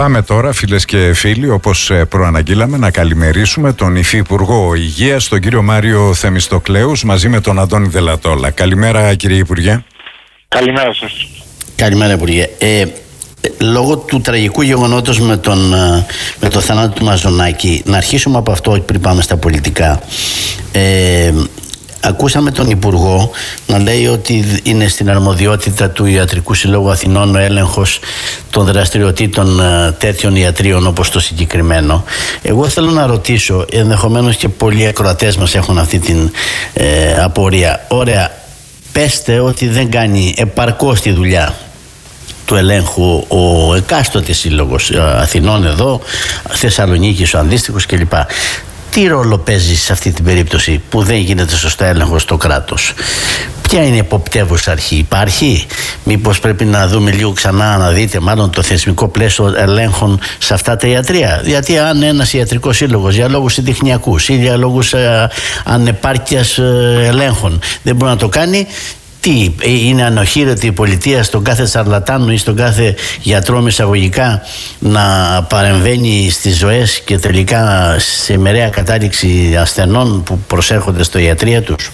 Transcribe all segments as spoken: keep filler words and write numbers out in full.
Πάμε τώρα, φίλες και φίλοι, όπως προαναγγείλαμε, να καλημερίσουμε τον Υφυπουργό Υγείας, τον κύριο Μάριο Θεμιστοκλέους, μαζί με τον Αντώνη Δελατόλα. Καλημέρα, κύριε Υπουργέ. Καλημέρα σας. Καλημέρα, Υπουργέ. Ε, λόγω του τραγικού γεγονότος με τον, με το θάνατο του Μαζονάκη, να αρχίσουμε από αυτό πριν πάμε στα πολιτικά. Ε, Ακούσαμε τον Υπουργό να λέει ότι είναι στην αρμοδιότητα του Ιατρικού Συλλόγου Αθηνών ο έλεγχος των δραστηριοτήτων τέτοιων ιατρίων όπως το συγκεκριμένο. Εγώ θέλω να ρωτήσω, ενδεχομένως και πολλοί ακροατές μας έχουν αυτή την ε, απορία. Ωραία, πέστε ότι δεν κάνει επαρκώς τη δουλειά του ελέγχου ο εκάστοτε σύλλογος Αθηνών εδώ, Θεσσαλονίκης ο αντίστοιχος κλπ. Τι ρόλο παίζει σε αυτή την περίπτωση που δεν γίνεται σωστά έλεγχος στο κράτος? Ποια είναι η εποπτεύουσα αρχή? Υπάρχει? Μήπως πρέπει να δούμε λίγο ξανά, να δείτε μάλλον το θεσμικό πλαίσιο ελέγχων σε αυτά τα ιατρεία? Γιατί αν ένας ιατρικός σύλλογος για λόγους συντεχνιακούς ή για λόγους ε, ανεπάρκειας ε, ελέγχων δεν μπορεί να το κάνει, τι, είναι ανοχήρετη η πολιτεία στον κάθε σαρλατάνο ή στον κάθε γιατρό μεσαγωγικά να παρεμβαίνει στις ζωές και τελικά σε μεραία κατάληξη ασθενών που προσέρχονται στο ιατρία τους?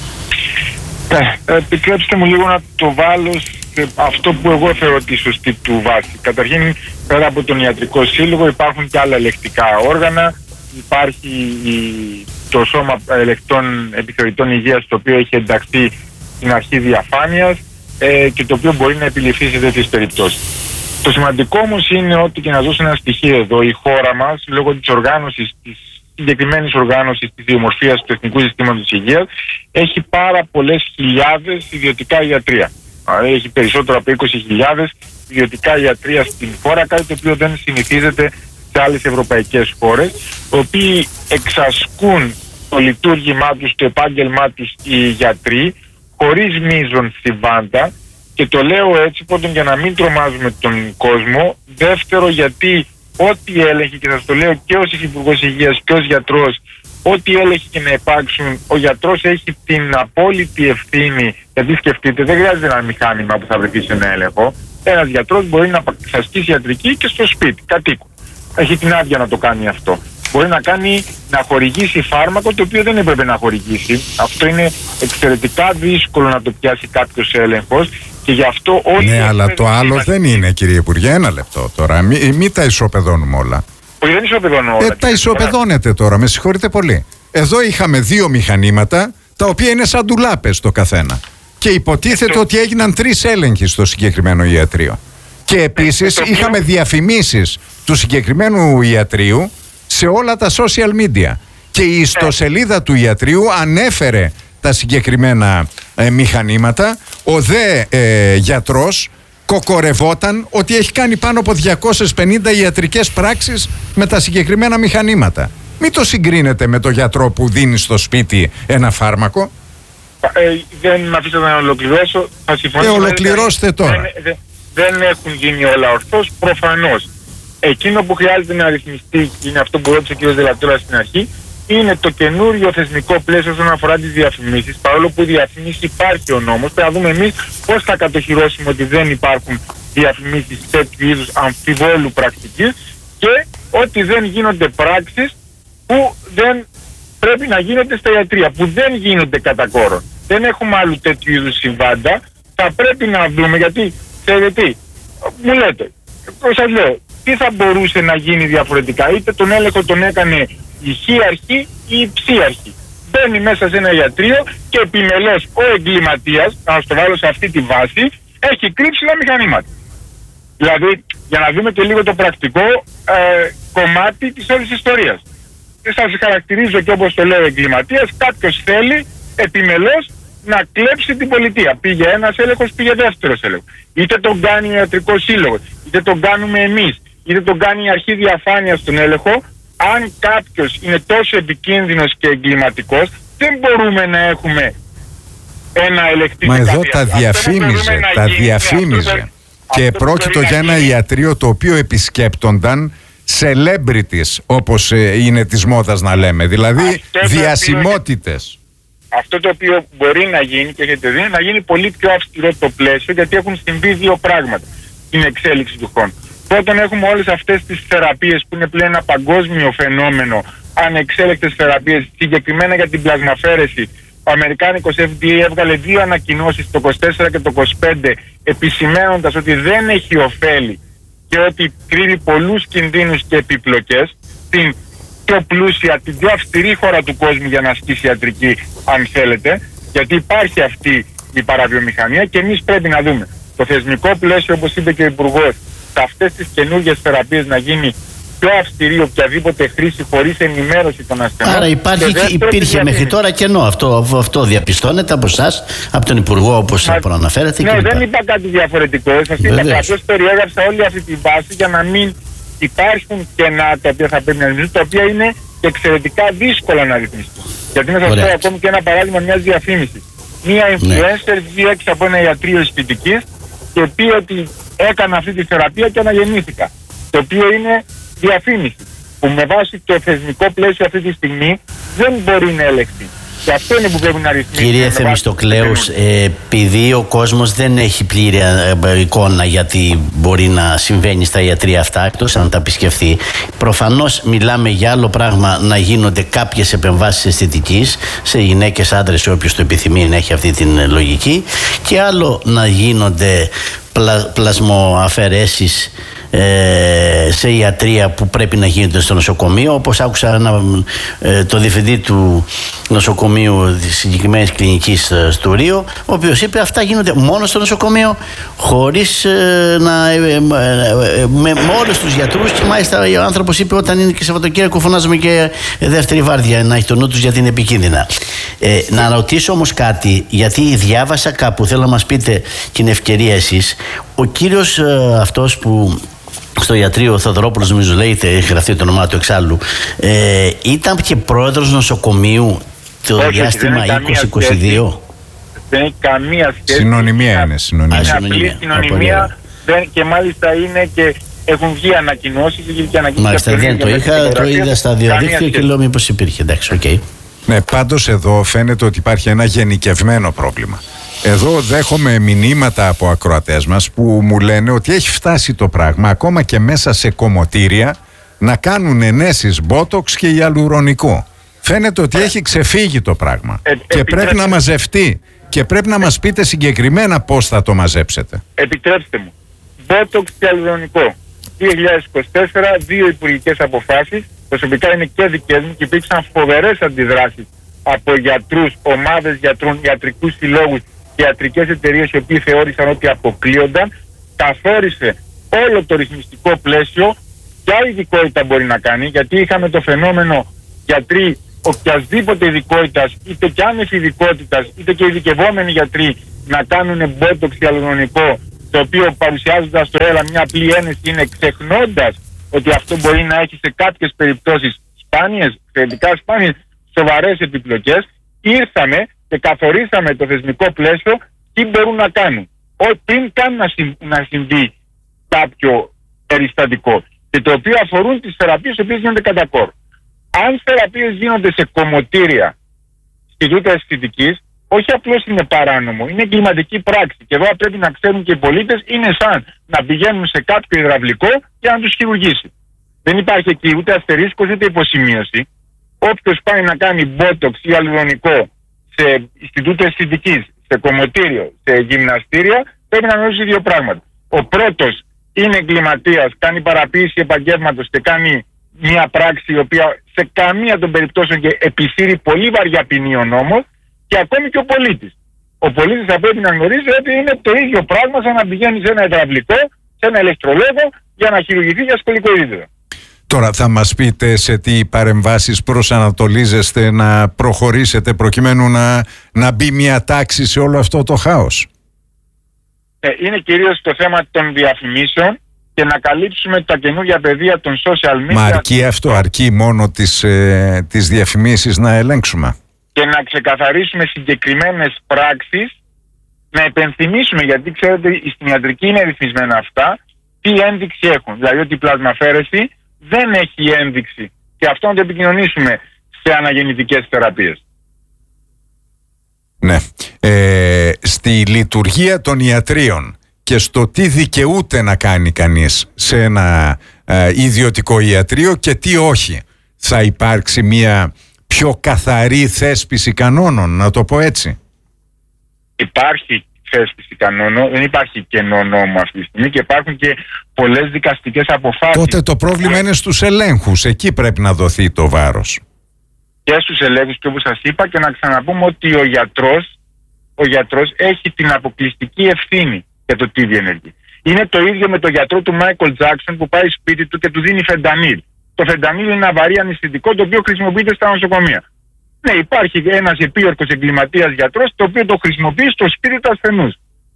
Ε, επιτρέψτε μου λίγο να το βάλω σε αυτό που εγώ θεωρώ τη σωστή του βάση. Καταρχήν, πέρα από τον Ιατρικό Σύλλογο υπάρχουν και άλλα ελεκτικά όργανα. Υπάρχει το Σώμα Ελεκτών Επιθεωρητών Υγείας, το οποίο έχει ενταχθεί στην αρχή διαφάνειας ε, και το οποίο μπορεί να επιληφθεί σε τέτοιες περιπτώσεις. Το σημαντικό όμως είναι ότι, και να δώσω ένα στοιχείο εδώ, η χώρα μας, λόγω της οργάνωσης, της συγκεκριμένης οργάνωσης της ιδιομορφίας του Εθνικού Συστήματος Υγείας, έχει πάρα πολλές χιλιάδες ιδιωτικά ιατρεία. Έχει περισσότερο από είκοσι χιλιάδες ιδιωτικά ιατρεία στην χώρα, κάτι το οποίο δεν συνηθίζεται σε άλλες ευρωπαϊκές χώρες, οι οποίοι εξασκούν το λειτουργήμά τους, το επάγγελμά τους οι γιατροί, χωρίς μείζον συμβάντα, και το λέω έτσι πρώτον για να μην τρομάζουμε τον κόσμο, δεύτερο γιατί ό,τι έλεγχε, και σας το λέω και ως Υφυπουργός Υγείας και ως γιατρός, ό,τι έλεγχε και να υπάρξουν, ο γιατρός έχει την απόλυτη ευθύνη. Γιατί σκεφτείτε, δεν χρειάζεται ένα μηχάνημα που θα βρεθεί σε ένα έλεγχο. Ένας γιατρός μπορεί να ασκήσει ιατρική και στο σπίτι, κατοίκου. Έχει την άδεια να το κάνει αυτό. Μπορεί να κάνει, να χορηγήσει φάρμακο το οποίο δεν έπρεπε να χορηγήσει. Αυτό είναι εξαιρετικά δύσκολο να το πιάσει κάποιος έλεγχος, και γι' αυτό όλοι. Ναι, αλλά το άλλο είναι... δεν είναι, κύριε Υπουργέ. Ένα λεπτό τώρα. Μην μη τα ισοπεδώνουμε όλα. Όχι, δεν ισοπεδώνω όλα. Ε, τα ισοπεδώνετε τώρα, με συγχωρείτε πολύ. Εδώ είχαμε δύο μηχανήματα, τα οποία είναι σαν ντουλάπες το καθένα. Και υποτίθεται το... ότι έγιναν τρεις έλεγχοι στο συγκεκριμένο ιατρείο. Και επίσης το... είχαμε διαφημίσεις του συγκεκριμένου ιατρείου σε όλα τα social media. Και η ιστοσελίδα του ιατρείου ανέφερε τα συγκεκριμένα ε, μηχανήματα. Ο δε ε, γιατρός κοκορευόταν ότι έχει κάνει πάνω από διακόσιες πενήντα ιατρικές πράξεις με τα συγκεκριμένα μηχανήματα. Μην το συγκρίνετε με το γιατρό που δίνει στο σπίτι ένα φάρμακο. Ε, δεν με αφήσατε να ολοκληρώσω. Θα συμφωνήσω. Ε, ολοκληρώστε τώρα. Δεν, δεν, δεν έχουν γίνει όλα ορθώς, προφανώς. Εκείνο που χρειάζεται να ρυθμιστεί, και είναι αυτό που ρώτησε ο κ. Δελατόλας στην αρχή, είναι το καινούριο θεσμικό πλαίσιο όσον αφορά τις διαφημίσεις. Παρόλο που η διαφημίση υπάρχει ο νόμος, πρέπει να δούμε εμείς πώς θα κατοχυρώσουμε ότι δεν υπάρχουν διαφημίσεις τέτοιου είδους αμφιβόλου πρακτικής, και ότι δεν γίνονται πράξεις που δεν πρέπει να γίνονται στα ιατρεία, που δεν γίνονται κατά κόρον. Δεν έχουμε άλλου τέτοιου είδους συμβάντα. Θα πρέπει να δούμε, γιατί ξέρετε τι, μου λέτε, σας λέω, τι θα μπορούσε να γίνει διαφορετικά? Είτε τον έλεγχο τον έκανε η χ αρχή ή η ψ αρχή. Μπαίνει μέσα σε ένα ιατρείο και επιμελώς ο εγκληματίας, να το βάλω σε αυτή τη βάση, έχει κρύψει τα μηχανήματα. Δηλαδή, για να δούμε και λίγο το πρακτικό ε, κομμάτι της όλης ιστορίας. Και σας χαρακτηρίζω, και όπως το λέω, εγκληματίας, κάποιος θέλει επιμελώς να κλέψει την πολιτεία. Πήγε ένας έλεγχος, πήγε δεύτερος έλεγχος. Είτε τον κάνει ο Ιατρικός Σύλλογος, είτε τον κάνουμε εμείς, είτε τον κάνει η αρχή διαφάνειας στον έλεγχο. Αν κάποιος είναι τόσο επικίνδυνος και εγκληματικός, δεν μπορούμε να έχουμε ένα ελεκτικό. Μα εδώ τα διαφήμιζε, τα διαφήμιζε. Και πρόκειτο για ένα ιατρείο το οποίο επισκέπτονταν celebrities, όπως είναι της μόδας να λέμε, δηλαδή διασημότητες. Αυτό το οποίο μπορεί να γίνει, και έχετε δει, να γίνει πολύ πιο αυστηρό το πλαίσιο, γιατί έχουν συμβεί δύο πράγματα στην εξέλιξη του χρόνου. Πρώτον, έχουμε όλες αυτές τις θεραπείες που είναι πλέον ένα παγκόσμιο φαινόμενο, ανεξέλεκτες θεραπείες, συγκεκριμένα για την πλασμαφέρεση. Ο Αμερικάνικος εφ ντι έι έβγαλε δύο ανακοινώσεις, το είκοσι τέσσερα και το είκοσι πέντε, επισημαίνοντας ότι δεν έχει ωφέλη και ότι κρύβει πολλούς κινδύνους και επιπλοκές στην πιο πλούσια, την πιο αυστηρή χώρα του κόσμου για να ασκήσει ιατρική, αν θέλετε, γιατί υπάρχει αυτή η παραβιομηχανία και εμείς πρέπει να δούμε το θεσμικό πλαίσιο, όπως είπε και ο Υπουργός, σε αυτές τις καινούργιες θεραπείες να γίνει πιο αυστηρή οποιαδήποτε χρήση χωρίς ενημέρωση των ασθενών. Άρα υπάρχει, και υπήρχε μέχρι τώρα κενό. Αυτό, αυτό διαπιστώνεται από εσάς, από τον Υπουργό, όπως Μα, προαναφέρετε. Ναι, δεν είπα κάτι διαφορετικό. Σας είπα, απλώς περιέγραψα όλη αυτή την βάση για να μην υπάρχουν κενά τα οποία θα πρέπει να ρυθμιστούν, τα οποία είναι εξαιρετικά δύσκολα να ρυθμιστούν. Γιατί να σας πω ακόμη και ένα παράδειγμα μιας διαφήμισης. Μία influencer βγήκε έξω από ένα ιατρείο αισθητικής και πει ότι έκανα αυτή τη θεραπεία και αναγεννήθηκα. Το οποίο είναι διαφήμιση, που με βάση το θεσμικό πλαίσιο αυτή τη στιγμή δεν μπορεί να ελεγχθεί. Και αυτό είναι που πρέπει να ρυθμίσει. Κύριε Θεμιστοκλέους, ε, επειδή ο κόσμος δεν έχει πλήρη ε, εικόνα γιατί μπορεί να συμβαίνει στα ιατρεία αυτά, εκτός αν τα επισκεφθεί, προφανώς μιλάμε για άλλο πράγμα να γίνονται κάποιες επεμβάσεις αισθητικής σε γυναίκες, άντρες, όποιος το επιθυμεί να έχει αυτή την λογική, και άλλο να γίνονται πλα, πλασμοαφαιρέσεις Ε, σε ιατρία που πρέπει να γίνεται στο νοσοκομείο, όπως άκουσα ένα, ε, το διευθυντή του νοσοκομείου της συγκεκριμένης κλινικής ε, στο Ρίο, ο οποίος είπε αυτά γίνονται μόνο στο νοσοκομείο, χωρίς ε, να ε, ε, ε, με, με όλους τους γιατρούς, και μάλιστα ο άνθρωπος είπε όταν είναι και Σαββατοκύριακο φωνάζουμε και δεύτερη βάρδια, να έχει το νου τους γιατί είναι επικίνδυνα. Ε, να ρωτήσω όμως κάτι, γιατί διάβασα κάπου, θέλω να μας πείτε την ευκαιρία εσείς, ο κύριος ε, αυτός που στο ιατρείο, ο Θεοδωρόπουλος νομίζω λέγεται, έχει γραφτεί το όνομά του εξάλλου, ε, ήταν και πρόεδρος νοσοκομείου το Όχι, διάστημα είκοσι είκοσι δύο. Δεν έχει καμία σχέση. Συνωνυμία είναι. Συνωνυμία. Είναι απλή συνωνυμία δεν, και μάλιστα είναι και έχουν βγει ανακοινώσεις. Μάλιστα δεν το είχα, το είδα στα διαδίκτυα και λέω μήπως υπήρχε. Εντάξει, οκ. Okay. Ναι, πάντως εδώ φαίνεται ότι υπάρχει ένα γενικευμένο πρόβλημα. Εδώ δέχομαι μηνύματα από ακροατές μας που μου λένε ότι έχει φτάσει το πράγμα ακόμα και μέσα σε κομμωτήρια να κάνουν ενέσεις μπότοξ και ιαλουρονικού. Φαίνεται ότι έχει ξεφύγει το πράγμα ε, και πρέπει να μαζευτεί και πρέπει να μας πείτε συγκεκριμένα πώς θα το μαζέψετε. Επιτρέψτε μου. Μπότοξ και ιαλουρονικό. δύο χιλιάδες είκοσι τέσσερα, δύο υπουργικές αποφάσεις. Προσωπικά είναι και δικές μου και υπήρξαν φοβερές αντιδράσεις από γιατρούς, ομάδες γιατρών, ιατρικούς συλλόγους, ιατρικές εταιρείες οι οποίοι θεώρησαν ότι αποκλείονταν. Καθόρισε όλο το ρυθμιστικό πλαίσιο, ποια ειδικότητα μπορεί να κάνει, γιατί είχαμε το φαινόμενο γιατροί οποιασδήποτε ειδικότητας, είτε και άνευ ειδικότητας, είτε και ειδικευόμενοι γιατροί να κάνουν μπότοξ ιαλουρονικό, το οποίο παρουσιάζοντας το έλα μια απλή ένεση είναι ξεχνώντας ότι αυτό μπορεί να έχει σε κάποιες περιπτώσεις σπάνιες, θετικά σπάνιες, σοβαρές επιπλοκές. Ήρθαμε και καθορίσαμε το θεσμικό πλαίσιο τι μπορούν να κάνουν πριν καν να, συμ, να συμβεί κάποιο περιστατικό, και το οποίο αφορούν τις θεραπείες οι οποίες γίνονται κατά κόρ. Αν θεραπείες γίνονται σε κομμωτήρια Ινστιτούτα Αισθητικής, όχι απλώς είναι παράνομο, είναι εγκληματική πράξη. Και εδώ πρέπει να ξέρουν και οι πολίτες, είναι σαν να πηγαίνουν σε κάποιο υδραυλικό για να τους χειρουργήσει. Δεν υπάρχει εκεί ούτε αστερίσκος ούτε υποσημείωση. Όποιος πάει να κάνει μπότοξ ή αλουρονικό σε Ινστιτούτα Αισθητικής, σε κομμωτήριο, σε γυμναστήρια, πρέπει να γνωρίζει δύο πράγματα. Ο πρώτος είναι εγκληματίας, κάνει παραποίηση επαγγέλματος και κάνει μια πράξη η οποία σε καμία των περιπτώσεων και επισύρει πολύ βαριά ποινή ο νόμος, και ακόμη και ο πολίτης. Ο πολίτης θα πρέπει να γνωρίζει ότι είναι το ίδιο πράγμα σαν να πηγαίνει σε ένα υδραυλικό, σε ένα ηλεκτρολόγο για να χειρουργηθεί για σκολικοειδίδα. Τώρα θα μας πείτε σε τι παρεμβάσεις προσανατολίζεστε να προχωρήσετε προκειμένου να, να μπει μια τάξη σε όλο αυτό το χάος. Ε, είναι κυρίως το θέμα των διαφημίσεων και να καλύψουμε τα καινούργια πεδία των social media. Μα αρκεί αυτό, αρκεί μόνο τις, ε, τις διαφημίσεις να ελέγξουμε. Και να ξεκαθαρίσουμε συγκεκριμένες πράξεις, να επενθυμίσουμε, γιατί ξέρετε στην ιατρική είναι ρυθμισμένα αυτά, τι ένδειξη έχουν. Δηλαδή ότι η πλασμαφέρεση δεν έχει ένδειξη, και αυτό να το επικοινωνήσουμε σε αναγεννητικές θεραπείες. Ναι. Ε, στη λειτουργία των ιατρίων και στο τι δικαιούται να κάνει κανείς σε ένα ε, ιδιωτικό ιατρείο και τι όχι. Θα υπάρξει μια πιο καθαρή θέσπιση κανόνων, να το πω έτσι. Υπάρχει θέσπιση κανόνων, δεν υπάρχει κενό νόμο αυτή τη στιγμή και υπάρχουν και πολλές δικαστικές αποφάσεις. Τότε το πρόβλημα είναι στους ελέγχους, εκεί πρέπει να δοθεί το βάρος. Και στους ελέγχους, και όπως σας είπα, και να ξαναπούμε ότι ο γιατρός, ο γιατρός έχει την αποκλειστική ευθύνη για το τι διενεργεί. Είναι το ίδιο με τον γιατρό του Μάικλ Τζάκσον που πάει σπίτι του και του δίνει φεντανίλ. Το φεντανίλ είναι ένα βαρύ αναισθητικό το οποίο χρησιμοποιείται στα νοσοκομεία. Ναι, υπάρχει ένας επίορκος εγκληματίας γιατρός το οποίο το χρησιμοποιεί στο σπίτι του ασθενούς.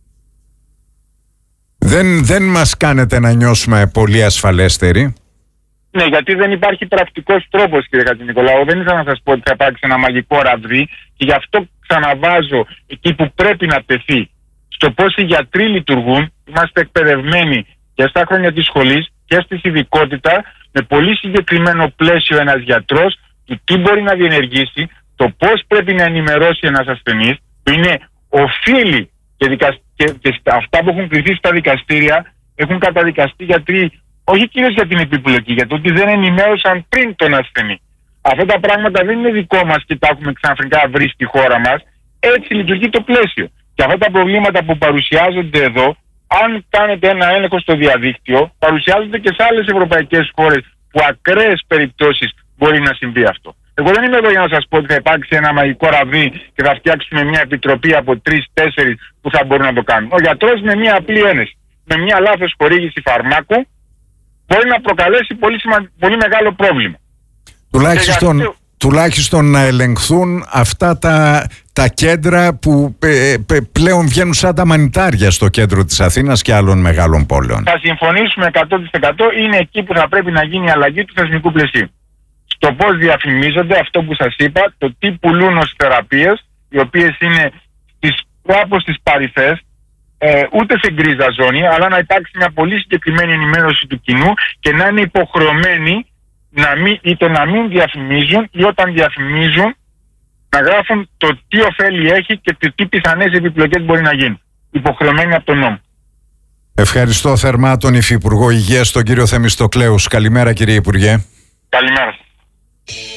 Δεν, δεν μας κάνετε να νιώσουμε πολύ ασφαλέστεροι. Ναι, γιατί δεν υπάρχει πρακτικός τρόπος, κύριε Χατζηνικολάου. Δεν ήθελα να σας πω ότι θα υπάρξει ένα μαγικό ραβδί και γι' αυτό ξαναβάζω εκεί που πρέπει να τεθεί. Στο πώς οι γιατροί λειτουργούν, είμαστε εκπαιδευμένοι και στα χρόνια της σχολής και στη ειδικότητα, με πολύ συγκεκριμένο πλαίσιο ένας γιατρός του τι μπορεί να διενεργήσει, το πώς πρέπει να ενημερώσει ένας ασθενής, που είναι οφείλει και, δικασ... και, και αυτά που έχουν κριθεί στα δικαστήρια έχουν καταδικαστεί γιατροί, όχι κυρίως για την επιπλοκή, για το ότι δεν ενημέρωσαν πριν τον ασθενή. Αυτά τα πράγματα δεν είναι δικό μας και τα έχουμε ξαφνικά βρει στη χώρα μας. Έτσι λειτουργεί το πλαίσιο. Και αυτά τα προβλήματα που παρουσιάζονται εδώ, αν κάνετε ένα έλεγχο στο διαδίκτυο, παρουσιάζονται και σε άλλες ευρωπαϊκές χώρες που ακραίες περιπτώσεις μπορεί να συμβεί αυτό. Εγώ δεν είμαι εδώ για να σας πω ότι θα υπάρξει ένα μαγικό ραβδί και θα φτιάξουμε μια επιτροπή από τρεις-τέσσερις που θα μπορούν να το κάνουν. Ο γιατρός με μια απλή ένεση, με μια λάθος χορήγηση φαρμάκου, μπορεί να προκαλέσει πολύ, σημα... πολύ μεγάλο πρόβλημα. Τουλάχιστον, αυτό... τουλάχιστον να ελεγχθούν αυτά τα, τα κέντρα που ε, ε, πλέον βγαίνουν σαν τα μανιτάρια στο κέντρο της Αθήνας και άλλων μεγάλων πόλεων. Θα συμφωνήσουμε εκατό τοις εκατό, είναι εκεί που θα πρέπει να γίνει η αλλαγή του θεσμικού πλαισίου. Στο πώς διαφημίζονται, αυτό που σας είπα, το τι πουλούν ως θεραπείες, οι οποίες είναι στις, κάπως στις παρυφές, ε, ούτε σε γκρίζα ζώνη, αλλά να υπάρξει μια πολύ συγκεκριμένη ενημέρωση του κοινού και να είναι υποχρεωμένοι να μην, είτε να μην διαφημίζουν ή όταν διαφημίζουν να γράφουν το τι ωφέλη έχει και τι πιθανές επιπλοκές μπορεί να γίνουν. Υποχρεωμένοι από τον νόμο. Ευχαριστώ θερμά τον Υφυπουργό Υγείας, τον κύριο Θεμιστοκλέους. Καλημέρα, κύριε Υπουργέ. Καλημέρα.